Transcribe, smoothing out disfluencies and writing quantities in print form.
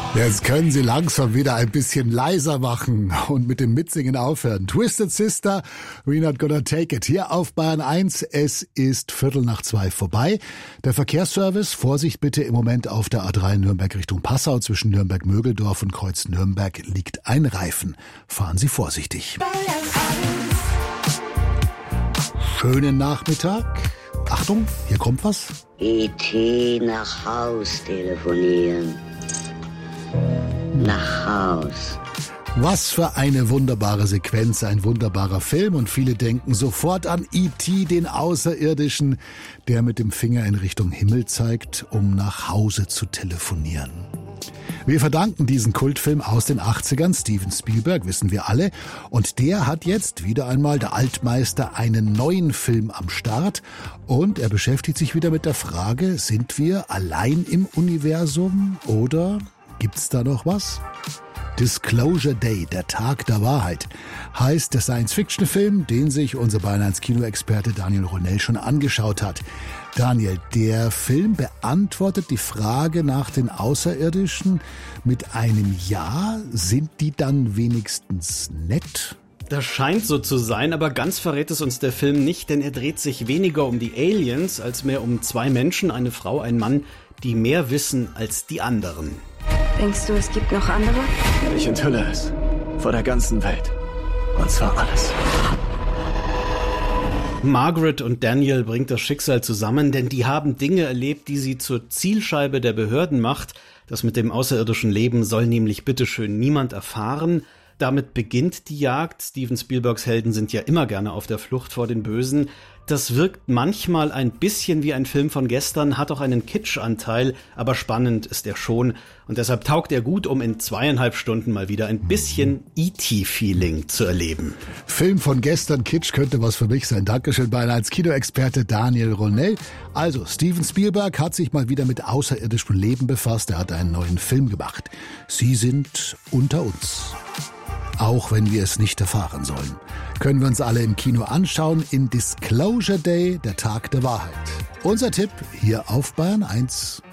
Jetzt können Sie langsam wieder ein bisschen leiser machen und mit dem Mitsingen aufhören. Twisted Sister, We're Not Gonna Take It. Hier auf Bayern 1, es ist 1:15 vorbei. Der Verkehrsservice, Vorsicht bitte, im Moment auf der A3 Nürnberg Richtung Passau zwischen Nürnberg-Mögeldorf und Kreuz Nürnberg liegt ein Reifen. Fahren Sie vorsichtig. Schönen Nachmittag. Achtung, hier kommt was. E.T. nach Haus telefonieren. Nach Haus. Was für eine wunderbare Sequenz, ein wunderbarer Film und viele denken sofort an E.T., den Außerirdischen, der mit dem Finger in Richtung Himmel zeigt, um nach Hause zu telefonieren. Wir verdanken diesen Kultfilm aus den 80ern, Steven Spielberg, wissen wir alle. Und der hat jetzt wieder einmal, der Altmeister, einen neuen Film am Start. Und er beschäftigt sich wieder mit der Frage, sind wir allein im Universum oder gibt's da noch was? Disclosure Day, der Tag der Wahrheit, heißt der Science-Fiction-Film, den sich unser Bayern 1 Kinoexperte Daniel Ronell schon angeschaut hat. Daniel, der Film beantwortet die Frage nach den Außerirdischen mit einem Ja. Sind die dann wenigstens nett? Das scheint so zu sein, aber ganz verrät es uns der Film nicht, denn er dreht sich weniger um die Aliens als mehr um zwei Menschen, eine Frau, ein Mann, die mehr wissen als die anderen. Denkst du, es gibt noch andere? Ich enthülle es. Vor der ganzen Welt. Und zwar alles. Margaret und Daniel bringt das Schicksal zusammen, denn die haben Dinge erlebt, die sie zur Zielscheibe der Behörden macht. Das mit dem außerirdischen Leben soll nämlich bitteschön niemand erfahren. Damit beginnt die Jagd. Steven Spielbergs Helden sind ja immer gerne auf der Flucht vor den Bösen. Das wirkt manchmal ein bisschen wie ein Film von gestern, hat auch einen Kitsch-Anteil, aber spannend ist er schon. Und deshalb taugt er gut, um in 2,5 Stunden mal wieder ein bisschen E.T.-Feeling zu erleben. Film von gestern, Kitsch könnte was für mich sein. Dankeschön, Bayern 1 Kinoexperte Daniel Ronell. Also, Steven Spielberg hat sich mal wieder mit außerirdischem Leben befasst. Er hat einen neuen Film gemacht. Sie sind unter uns. Auch wenn wir es nicht erfahren sollen. Können wir uns alle im Kino anschauen in Disclosure Day, der Tag der Wahrheit. Unser Tipp hier auf Bayern 1.